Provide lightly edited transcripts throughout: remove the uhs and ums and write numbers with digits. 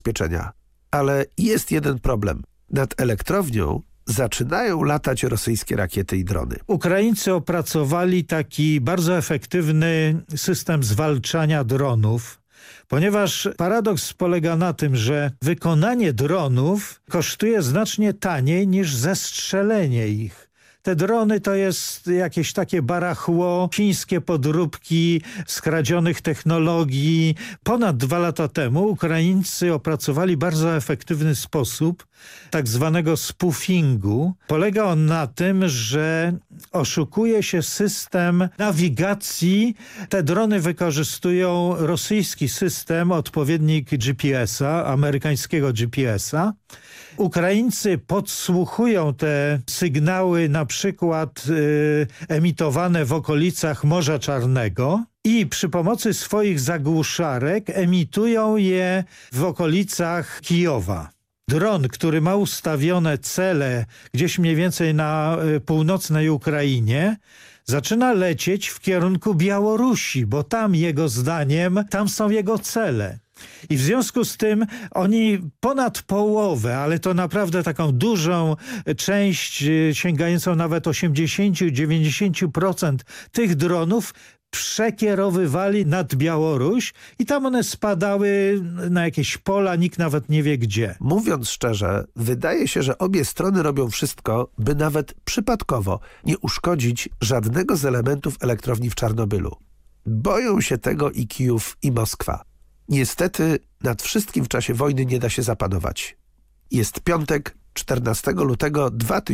zabezpieczenia. Ale jest jeden problem. Nad elektrownią zaczynają latać rosyjskie rakiety i drony. Ukraińcy opracowali taki bardzo efektywny system zwalczania dronów, ponieważ paradoks polega na tym, że wykonanie dronów kosztuje znacznie taniej niż zestrzelenie ich. Te drony to jest jakieś takie barachło, chińskie podróbki skradzionych technologii. Ponad 2 lata temu Ukraińcy opracowali bardzo efektywny sposób tak zwanego spoofingu. Polega on na tym, że oszukuje się system nawigacji. Te drony wykorzystują rosyjski system, odpowiednik GPS-a, amerykańskiego GPS-a. Ukraińcy podsłuchują te sygnały na przykład emitowane w okolicach Morza Czarnego i przy pomocy swoich zagłuszarek emitują je w okolicach Kijowa. Dron, który ma ustawione cele gdzieś mniej więcej na północnej Ukrainie, zaczyna lecieć w kierunku Białorusi, bo tam jego zdaniem, tam są jego cele. I w związku z tym oni ponad połowę, ale to naprawdę taką dużą część, sięgającą nawet 80-90% tych dronów przekierowywali nad Białoruś i tam one spadały na jakieś pola, nikt nawet nie wie gdzie. Mówiąc szczerze, wydaje się, że obie strony robią wszystko, by nawet przypadkowo nie uszkodzić żadnego z elementów elektrowni w Czarnobylu. Boją się tego i Kijów, i Moskwa. Niestety nad wszystkim w czasie wojny nie da się zapanować. Jest piątek, 14 lutego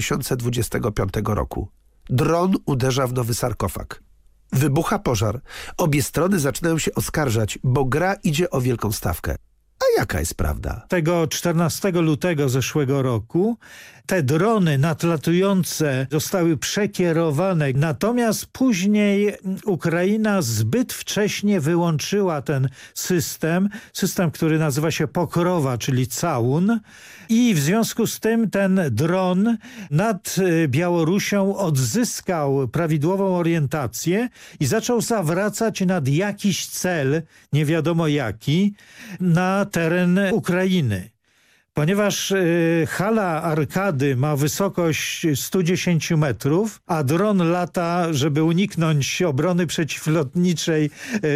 2025 roku. Dron uderza w nowy sarkofag. Wybucha pożar. Obie strony zaczynają się oskarżać, bo gra idzie o wielką stawkę. A jaka jest prawda? Tego 14 lutego zeszłego roku te drony nadlatujące zostały przekierowane, natomiast później Ukraina zbyt wcześnie wyłączyła ten system, który nazywa się Pokrowa, czyli całun, i w związku z tym ten dron nad Białorusią odzyskał prawidłową orientację i zaczął zawracać nad jakiś cel, nie wiadomo jaki, na teren Ukrainy. Ponieważ hala arkady ma wysokość 110 metrów, a dron lata, żeby uniknąć obrony przeciwlotniczej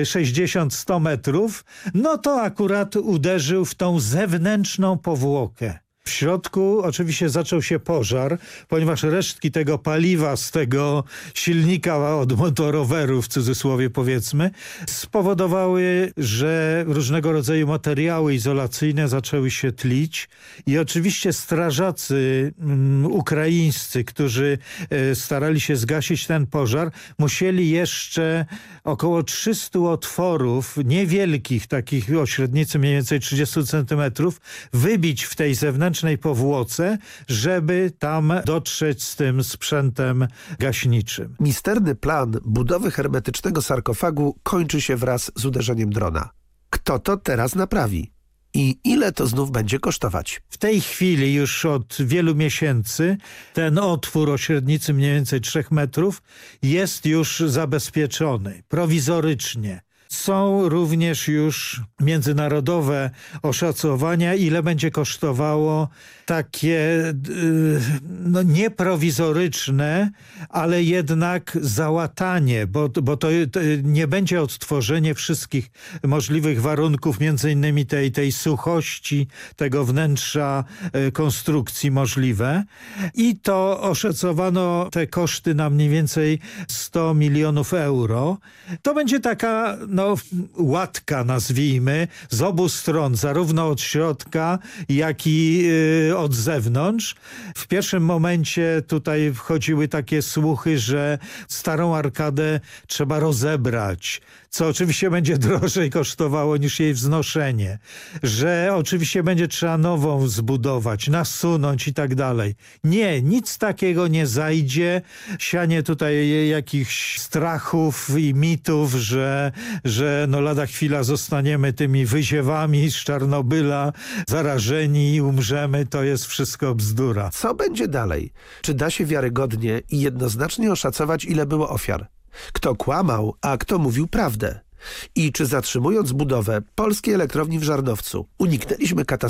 60-100 metrów, no to akurat uderzył w tą zewnętrzną powłokę. W środku oczywiście zaczął się pożar, ponieważ resztki tego paliwa z tego silnika od motoroweru, w cudzysłowie powiedzmy, spowodowały, że różnego rodzaju materiały izolacyjne zaczęły się tlić i oczywiście strażacy ukraińscy, którzy starali się zgasić ten pożar, musieli jeszcze około 300 otworów niewielkich, takich o średnicy mniej więcej 30 centymetrów, wybić w tej zewnętrznej powłoce, żeby tam dotrzeć z tym sprzętem gaśniczym. Misterny plan budowy hermetycznego sarkofagu kończy się wraz z uderzeniem drona. Kto to teraz naprawi? I ile to znów będzie kosztować? W tej chwili już od wielu miesięcy ten otwór o średnicy mniej więcej 3 metrów jest już zabezpieczony prowizorycznie. Są również już międzynarodowe oszacowania, ile będzie kosztowało takie nieprowizoryczne, ale jednak załatanie, bo to nie będzie odtworzenie wszystkich możliwych warunków, między innymi tej suchości, tego wnętrza konstrukcji możliwe. I to oszacowano te koszty na mniej więcej 100 milionów euro. To będzie taka łatka, nazwijmy, z obu stron, zarówno od środka, jak i od zewnątrz. W pierwszym momencie tutaj wchodziły takie słuchy, że starą arkadę trzeba rozebrać, co oczywiście będzie drożej kosztowało niż jej wznoszenie, że oczywiście będzie trzeba nową zbudować, nasunąć i tak dalej. Nie, nic takiego nie zajdzie. Sianie tutaj jakichś strachów i mitów, że lada chwila zostaniemy tymi wyziewami z Czarnobyla, zarażeni i umrzemy, to jest wszystko bzdura. Co będzie dalej? Czy da się wiarygodnie i jednoznacznie oszacować, ile było ofiar? Kto kłamał, a kto mówił prawdę? I czy zatrzymując budowę polskiej elektrowni w Żarnowcu uniknęliśmy katastrofy